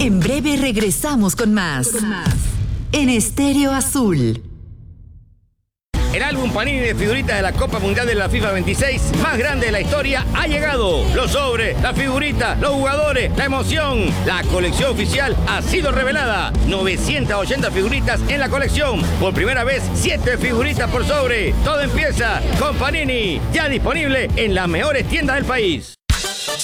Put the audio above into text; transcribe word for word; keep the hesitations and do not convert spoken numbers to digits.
En breve regresamos con más. En Estéreo Azul. El álbum Panini de figuritas de la Copa Mundial de la FIFA veintiséis, más grande de la historia, ha llegado. Los sobres, las figuritas, los jugadores, la emoción. La colección oficial ha sido revelada. novecientas ochenta figuritas en la colección. Por primera vez, siete figuritas por sobre. Todo empieza con Panini. Ya disponible en las mejores tiendas del país.